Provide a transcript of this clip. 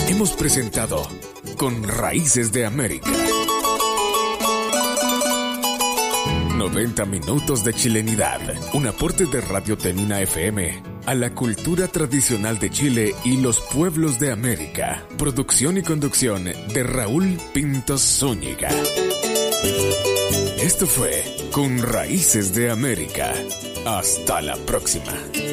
Hemos presentado Con Raíces de América. 90 minutos de chilenidad. Un aporte de Radio Tenina FM a la cultura tradicional de Chile y los pueblos de América. Producción y conducción de Raúl Pintos Zúñiga. Esto fue Con Raíces de América. Hasta la próxima.